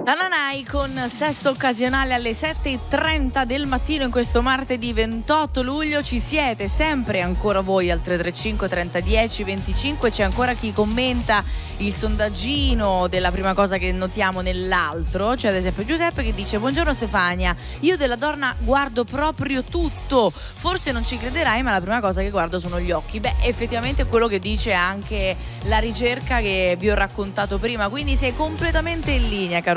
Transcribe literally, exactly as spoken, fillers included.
Tananai con Sesso Occasionale alle sette e trenta del mattino in questo martedì ventotto luglio. Ci siete sempre ancora voi al tre tre cinque trenta dieci venticinque. C'è ancora chi commenta il sondaggino della prima cosa che notiamo nell'altro. C'è ad esempio Giuseppe che dice: buongiorno Stefania, io della donna guardo proprio tutto, forse non ci crederai ma la prima cosa che guardo sono gli occhi. Beh, effettivamente è quello che dice anche la ricerca che vi ho raccontato prima, quindi sei completamente in linea, caro